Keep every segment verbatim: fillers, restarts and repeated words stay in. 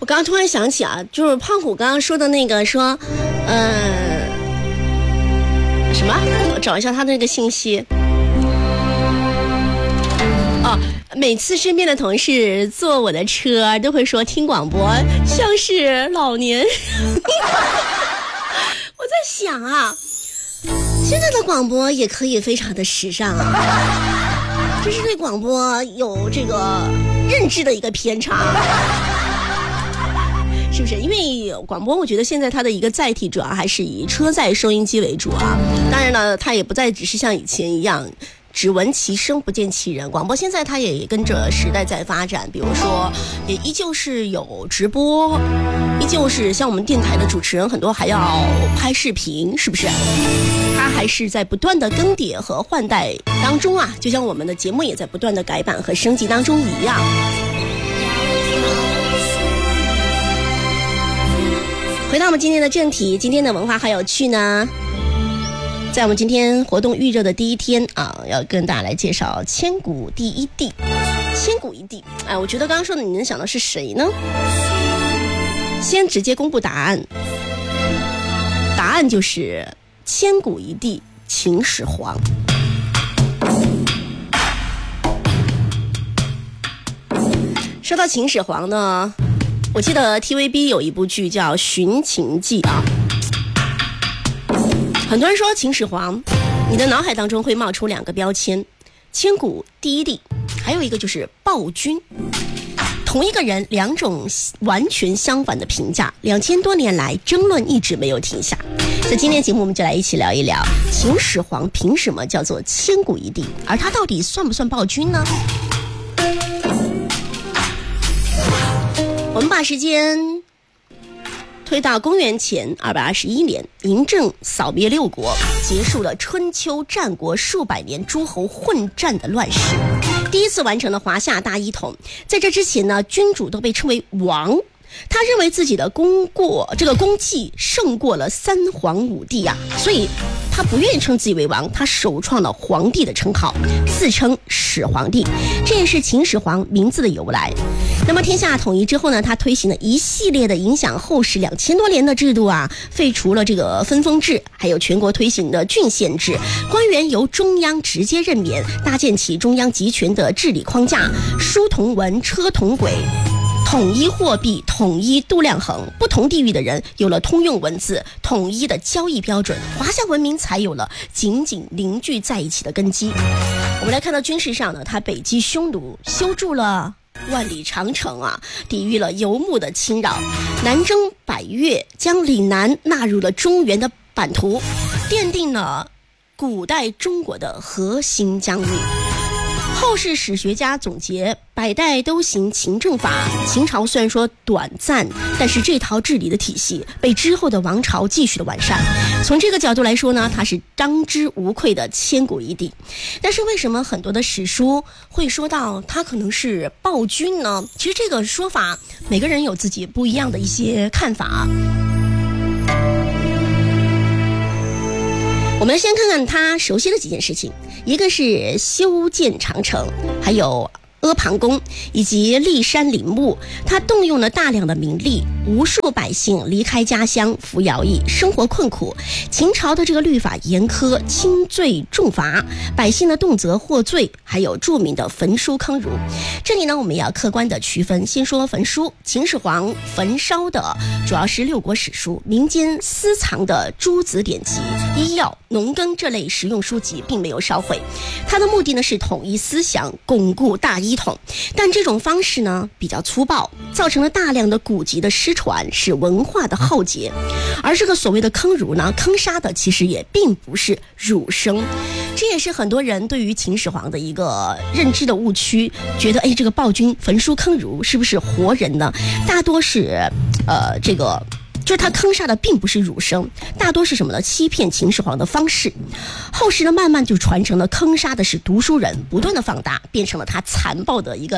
我刚刚突然想起啊，就是胖虎刚刚说的那个说，呃，什么？我找一下他那个信息。哦，每次身边的同事坐我的车都会说听广播像是老年。我在想啊，现在的广播也可以非常的时尚啊，这是对广播有这个认知的一个偏差。是不是？因为广播，我觉得现在它的一个载体主要还是以车载收音机为主啊。当然了，它也不再只是像以前一样只闻其声不见其人。广播现在它也跟着时代在发展，比如说也依旧是有直播，依旧是像我们电台的主持人很多还要拍视频，是不是？它还是在不断的更迭和换代当中啊，就像我们的节目也在不断的改版和升级当中一样。回到我们今天的正题，今天的文化好有趣呢。在我们今天活动预热的第一天啊，要跟大家来介绍千古第一帝。千古一帝，哎，我觉得刚刚说的你能想到是谁呢？先直接公布答案，答案就是千古一帝秦始皇。说到秦始皇呢，我记得 T V B 有一部剧叫《寻秦记》啊。很多人说秦始皇，你的脑海当中会冒出两个标签：千古第一帝，还有一个就是暴君。同一个人，两种完全相反的评价，两千多年来争论一直没有停下。在今天节目，我们就来一起聊一聊秦始皇凭什么叫做千古一帝，而他到底算不算暴君呢？我们把时间推到公元前二百二十一年，嬴政扫灭六国，结束了春秋战国数百年诸侯混战的乱世，第一次完成了华夏大一统。在这之前呢，君主都被称为王，他认为自己的功过这个功绩胜过了三皇五帝啊，所以他不愿意称自己为王，他首创了皇帝的称号，自称始皇帝，这也是秦始皇名字的由来。那么天下统一之后呢，他推行了一系列的影响后世两千多年的制度啊，废除了这个分封制，还有全国推行的郡县制，官员由中央直接任免，搭建起中央集权的治理框架，书同文，车同轨，统一货币，统一度量衡，不同地域的人有了通用文字，统一的交易标准，华夏文明才有了紧紧凝聚在一起的根基。我们来看到军事上呢，他北击匈奴，修筑了万里长城啊，抵御了游牧的侵扰，南征百越，将岭南纳入了中原的版图，奠定了古代中国的核心疆域。后世史学家总结，百代都行秦政法，秦朝虽然说短暂，但是这套治理的体系被之后的王朝继续的完善。从这个角度来说呢，他是当之无愧的千古一帝。但是为什么很多的史书会说到他可能是暴君呢？其实这个说法每个人有自己不一样的一些看法。我们先看看他熟悉的几件事情，一个是修建长城，还有阿房宫以及骊山陵墓，他动用了大量的民力，无数百姓离开家乡服徭役，生活困苦。秦朝的这个律法严苛，轻罪重罚，百姓的动辄获罪，还有著名的焚书坑儒。这里呢，我们也要客观的区分，先说焚书。秦始皇焚烧的主要是六国史书，民间私藏的诸子典籍、医药、农耕这类实用书籍并没有烧毁，他的目的呢是统一思想，巩固大一统。但这种方式呢比较粗暴，造成了大量的古籍的失传，是文化的浩劫。而这个所谓的坑儒呢，坑杀的其实也并不是儒生，这也是很多人对于秦始皇的一个认知的误区，觉得哎，这个暴君焚书坑儒是不是活人呢？大多是呃这个就是他坑杀的并不是儒生，大多是什么呢？欺骗秦始皇的方式。后世呢，慢慢就传承了坑杀的是读书人，不断的放大，变成了他残暴的一个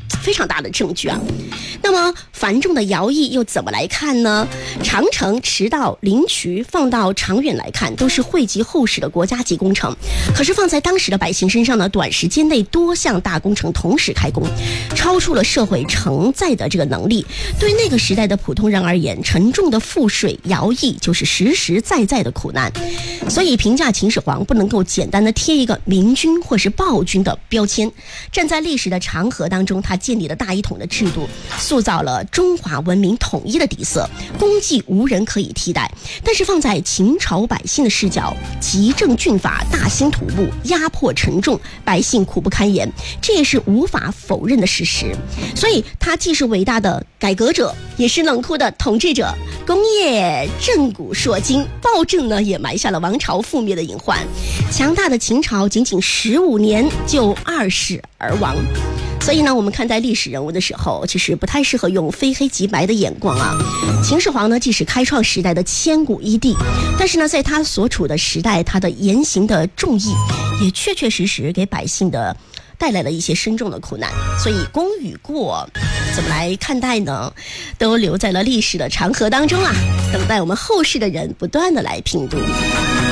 非常大的证据啊。那么繁重的徭役又怎么来看呢？长城、驰道、灵渠放到长远来看都是惠及后世的国家级工程，可是放在当时的百姓身上呢，短时间内多项大工程同时开工，超出了社会承载的这个能力。对那个时代的普通人而言，沉重的赋税、徭役就是实实在在的苦难。所以评价秦始皇不能够简单的贴一个明君或是暴君的标签。站在历史的长河当中，他建立了大一统的制度，塑造了中华文明统一的底色，功绩无人可以替代。但是放在秦朝百姓的视角，极政峻法，大兴土木，压迫沉重，百姓苦不堪言，这也是无法否认的事实。所以他既是伟大的改革者，也是冷酷的统治者。工业震古烁今，暴政呢也埋下了王朝覆灭的隐患。强大的秦朝仅仅十五年就二世而亡。所以呢，我们看待历史人物的时候，其实不太适合用非黑即白的眼光啊。秦始皇呢，既是开创时代的千古一帝，但是呢，在他所处的时代，他的言行的重义，也确确实实给百姓的带来了一些深重的苦难。所以功与过怎么来看待呢？都留在了历史的长河当中啊，等待我们后世的人不断的来评读。